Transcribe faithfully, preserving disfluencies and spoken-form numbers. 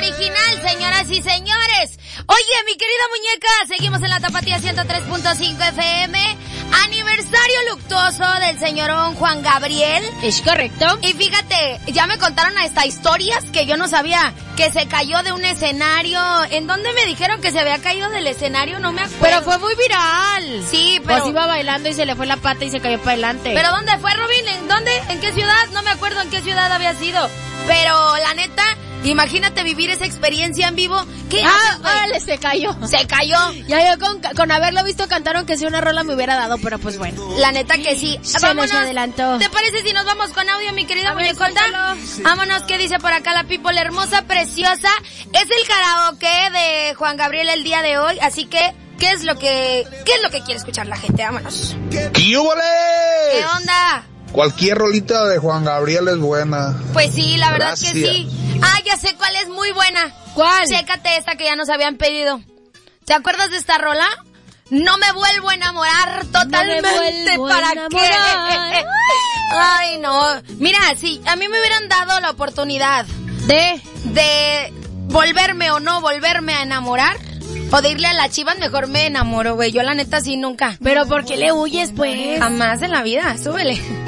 original, señoras y señores. Oye, mi querida muñeca, seguimos en la Tapatía ciento tres punto cinco F M. Aniversario luctuoso del señorón Juan Gabriel. Es correcto. Y fíjate, ya me contaron hasta historias que yo no sabía. Que se cayó de un escenario. ¿En dónde me dijeron que se había caído del escenario? No me acuerdo. Pero fue muy viral. Sí, pero... Pues iba bailando y se le fue la pata y se cayó para adelante. ¿Pero dónde fue, Robin? ¿En dónde? ¿En qué ciudad? No me acuerdo en qué ciudad había sido. Pero, la neta, imagínate vivir esa experiencia en vivo. ¿Qué Ah, vale, se cayó. Se cayó. Ya yo con, con haberlo visto cantar, aunque si una rola me hubiera dado, pero pues bueno. La neta que sí. Se Vámonos. nos adelantó. ¿Te parece si nos vamos con audio, mi querida A ver, muñecota? suéltalo. Vámonos, ¿qué dice por acá la people hermosa, preciosa? Es el karaoke de Juan Gabriel el día de hoy, así que, ¿qué es lo que, qué es lo que quiere escuchar la gente? Vámonos. ¿Qué húbole? ¿Qué onda? Cualquier rolita de Juan Gabriel es buena. Pues sí, la verdad Gracias. que sí. Ah, ya sé cuál es muy buena. ¿Cuál? Chécate esta que ya nos habían pedido. ¿Te acuerdas de esta rola? No me vuelvo a enamorar totalmente. vuelvo a ¿Para enamorar. qué? Ay, no. Mira, si a mí me hubieran dado la oportunidad De... de volverme o no volverme a enamorar, o de irle a la Chivas, mejor me enamoro, güey. Yo la neta sí nunca. ¿Pero por qué le huyes, pues? Jamás en la vida, súbele.